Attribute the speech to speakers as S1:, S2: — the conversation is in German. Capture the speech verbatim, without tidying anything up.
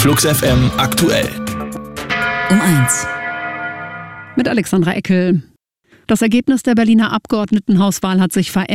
S1: Flux F M aktuell.
S2: Um eins.
S3: Mit Alexandra Eckel. Das Ergebnis der Berliner Abgeordnetenhauswahl hat sich verändert.